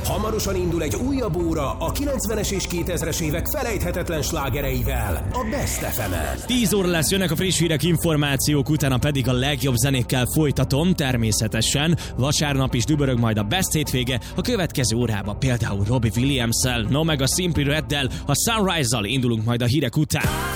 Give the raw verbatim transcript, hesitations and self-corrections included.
Hamarosan indul egy újabb óra a kilencvenes és kétezres évek felejthetetlen slágereivel, a Best ef emen. tíz óra lesz, jönnek a friss hírek, információk, utána pedig a legjobb zenékkel folytatom, természetesen. Vasárnap is dübörög majd a Best hétvége, a következő órában például Robbie Williams-szel, no meg a Simply Red-del, a Sunrise-zal indulunk majd a hírek után.